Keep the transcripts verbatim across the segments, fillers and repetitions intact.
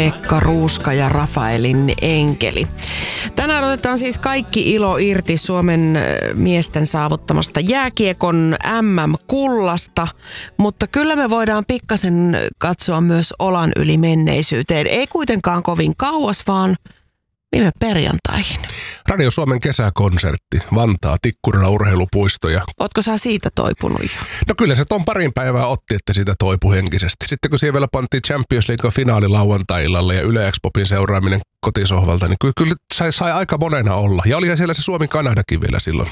Pekka Ruuska ja Rafaelin enkeli. Tänään otetaan siis kaikki ilo irti Suomen miesten saavuttamasta jääkiekon äm äm-kullasta, mutta kyllä me voidaan pikkasen katsoa myös olan yli menneisyyteen. Ei kuitenkaan kovin kauas, vaan viime perjantaihin. Radio Suomen kesäkonsertti, Vantaa, Tikkurila urheilupuistoja. Ootko sä siitä toipunut jo? No kyllä se ton parin päivää otti, että siitä toipui henkisesti. Sitten kun siihen vielä pantiin Champions League finaali lauantai-illalla ja Yle Expopin seuraaminen kotisohvalta, niin kyllä, kyllä sai, sai aika monena olla. Ja olihan siellä se Suomi-Kanadakin vielä silloin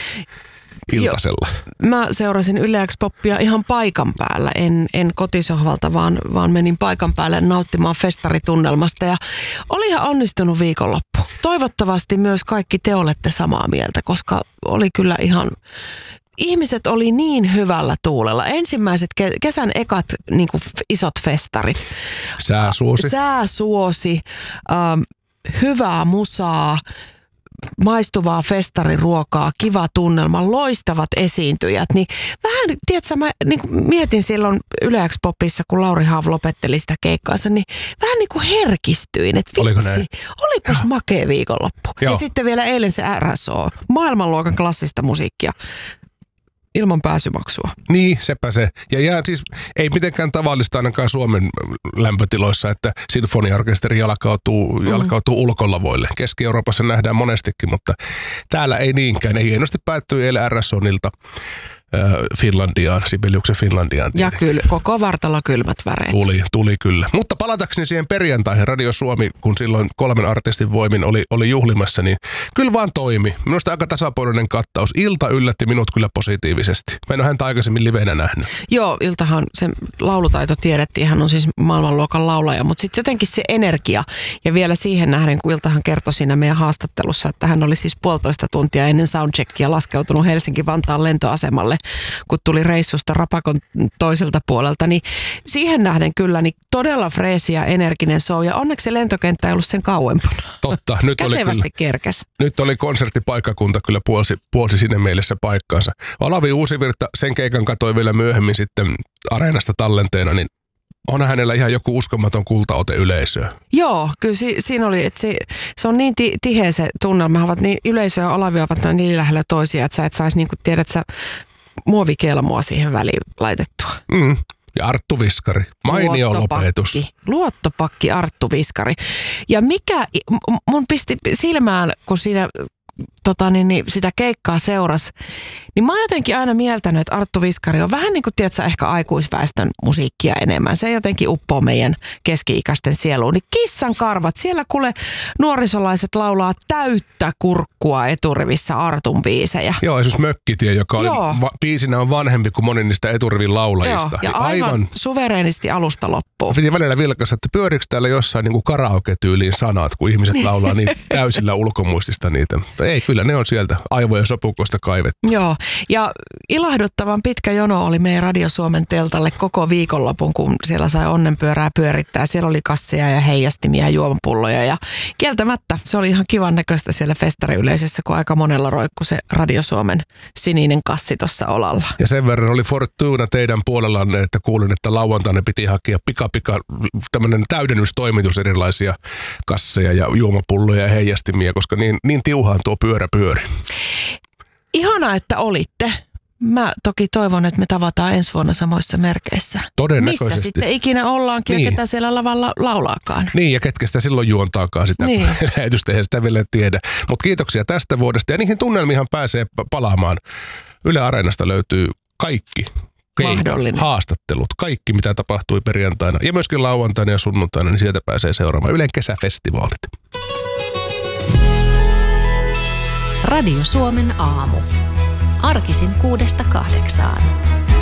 iltasella. Joo. Mä seurasin Yle Expopia ihan paikan päällä, en, en kotisohvalta, vaan, vaan menin paikan päälle nauttimaan festaritunnelmasta. Ja oli ihan onnistunut viikonloppu. Toivottavasti myös kaikki te olette samaa mieltä, koska oli kyllä ihan... Ihmiset oli niin hyvällä tuulella. Ensimmäiset ke- kesän ekat niin kuin isot festarit. Sääsuosi. Sääsuosi, ähm, hyvää musaa, maistuvaa festariruokaa, kiva tunnelma, loistavat esiintyjät. Niin vähän, tiedätkö, mä niin kuin mietin silloin Yle Expopissa, kun Lauri Haav lopetteli sitä keikkaansa, niin vähän niin kuin herkistyin, että vitsi, olipas Joo. makea viikonloppu. Joo. Ja sitten vielä eilen se R S O, maailmanluokan klassista musiikkia. Ilman pääsymaksua. Niin, sepä se. Ja jää siis ei mitenkään tavallista ainakaan Suomen lämpötiloissa, että sinfoniaorkesteri jalkautuu, mm. jalkautuu ulkolavoille. Keski-Euroopassa nähdään monestikin, mutta täällä ei niinkään. Ei hienosti päättyi eilen R S Onilta Finlandiaan, Sibeliuksen Finlandiaan. Ja kyllä, koko vartalo kylmät väreet. Tuli, tuli kyllä. Mutta palatakseni siihen perjantaihin, Radio Suomi, kun silloin kolmen artistin voimin oli, oli juhlimassa, niin kyllä vaan toimi. Minusta aika tasapuolinen kattaus. Ilta yllätti minut kyllä positiivisesti. Mä en ole häntä aikaisemmin livenä nähnyt. Joo, Iltahan se laulutaito tiedettiin, hän on siis maailmanluokan laulaja, mutta sitten jotenkin se energia ja vielä siihen nähden, kun Iltahan kertoi siinä meidän haastattelussa, että hän oli siis puolitoista tuntia ennen soundcheckia laskeutunut Helsinki-Vantaan lentoasemalle, kun tuli reissusta Rapakon toiselta puolelta, niin siihen nähden kyllä niin todella freesi ja energinen show, ja onneksi se lentokenttä ei ollut sen kauempana. Totta, nyt oli kyllä, kerkäs. Nyt oli konserttipaikkakunta kyllä puolsi, puolsi sinne mielessä paikkaansa. Olavi Uusivirta, sen keikan katoi vielä myöhemmin sitten Areenasta tallenteena, niin onhan hänellä ihan joku uskomaton kultaote yleisöä. Joo, kyllä si- siinä oli, että se, se on niin ti- tiheä se tunnelma, ovat niin, yleisö ja Olavi ovat niin lähellä toisia, että sä et saisi, niin kuin tiedät sä, muovikelmoa siihen väliin laitettua. Mm. Ja Arttu Viskari. Mainio lopetus. Luottopakki Arttu Viskari. Ja mikä mun pisti silmään, kun siinä tota, niin, niin, sitä keikkaa seurasi, niin mä oon jotenkin aina mieltänyt, että Arttu Viskari on vähän niin kuin, tiedätkö, ehkä aikuisväestön musiikkia enemmän. Se jotenkin uppoo meidän keski-ikäisten sieluun. Niin kissan karvat, siellä kuule nuorisolaiset laulaa täyttä kurkkua eturivissä Artun biisejä. Joo, esimerkiksi Mökkitie, joka on, va, biisinä on vanhempi kuin moni niistä eturivin laulajista. Joo, ja aivan, aivan suvereenisti alusta loppuun. Piti välillä vilkaista, että pyörikö täällä jossain niin kuin karaoke-tyyliin sanat, kun ihmiset laulaa niin täysillä ulkomuistista niitä. Mutta ei, kyllä ne on sieltä aivojen sopukoista kaivettu. Joo, ja ilahduttavan pitkä jono oli meidän Radio Suomen teltalle koko viikonlopun, kun siellä sai onnenpyörää pyörittää. Siellä oli kasseja ja heijastimia ja juomapulloja, ja kieltämättä se oli ihan kivan näköistä siellä festariyleisössä, kun aika monella roikkui se Radio Suomen sininen kassi tuossa olalla. Ja sen verran oli Fortuna teidän puolellanne, että kuulin, että lauantaina piti hakea pika pika tämmöinen täydennystoimitus erilaisia kasseja ja juomapulloja ja heijastimia, koska niin, niin tiuhaan tuo pyörä pyöri. Ihana, että olitte. Mä toki toivon, että me tavataan ensi vuonna samoissa merkeissä. Todennäköisesti. Missä sitten ikinä ollaankin niin. Ja ketä siellä lavalla laulaakaan. Niin, ja ketkä sitä silloin juontaakaan sitä niin. Lähetystä, eihän sitä vielä tiedä. Mutta kiitoksia tästä vuodesta, ja niihin tunnelmihan pääsee palaamaan. Yle Areenasta löytyy kaikki. Keikat, haastattelut, kaikki mitä tapahtui perjantaina ja myöskin lauantaina ja sunnuntaina, niin sieltä pääsee seuraamaan Ylen kesäfestivaalit. Radio Suomen aamu. Arkisin kuudesta kahdeksaan.